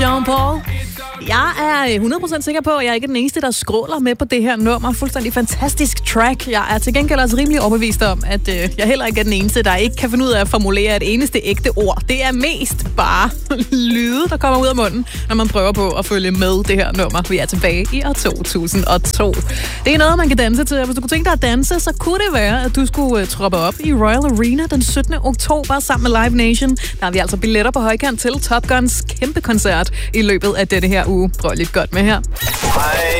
Sean Paul. Jeg er 100% sikker på, at jeg ikke er den eneste, der scroller med på det her nummer. Fuldstændig fantastisk track. Jeg er til gengæld også rimelig overbevist om, at jeg heller ikke er den eneste, der ikke kan finde ud af at formulere et eneste ægte ord. Det er mest bare lyde, der kommer ud af munden, når man prøver på at følge med det her nummer. Vi er tilbage i år 2002. Det er noget, man kan danse til. Hvis du kunne tænke dig at danse, så kunne det være, at du skulle troppe op i Royal Arena den 17. oktober sammen med Live Nation. Der har vi altså billetter på højkant til Top Guns kæmpe koncert i løbet af denne her uge. Prøv lidt godt med her.